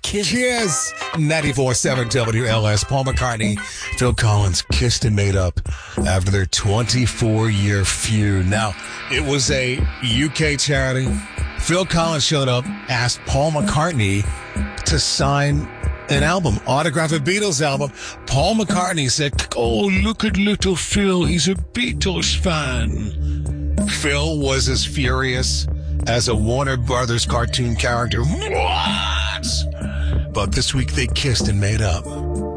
Kiss. 94.7 WLS. Paul McCartney, Phil Collins kissed and made up after their 24-year feud. Now, it was a UK charity. Phil Collins showed up, asked Paul McCartney to sign an album, autograph a Beatles album. Paul McCartney said, "Oh, look at little Phil. He's a Beatles fan." Phil was as furious as a Warner Brothers cartoon character. What? But this week they kissed and made up.